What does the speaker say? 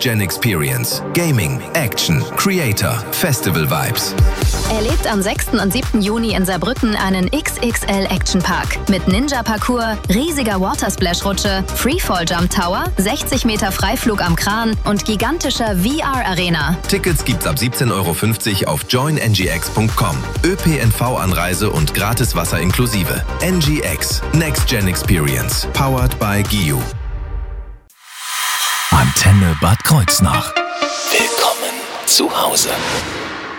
Gen Experience. Gaming, Action, Creator, Festival Vibes. Erlebt am 6. und 7. Juni in Saarbrücken einen XXL Action Park mit Ninja-Parcours, riesiger Watersplash-Rutsche, Freefall-Jump Tower, 60 Meter Freiflug am Kran und gigantischer VR-Arena. Tickets gibt's ab 17,50 € auf joinngx.com. ÖPNV-Anreise und gratis Wasser inklusive. NGX, Next Gen Experience, powered by GIU. Antenne Bad Kreuznach. Willkommen zu Hause.